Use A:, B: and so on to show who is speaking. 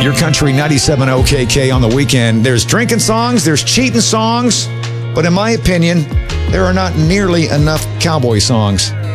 A: Your Country 97 OKK on the weekend. There's drinking songs, there's cheating songs, but in my opinion, there are not nearly enough cowboy songs.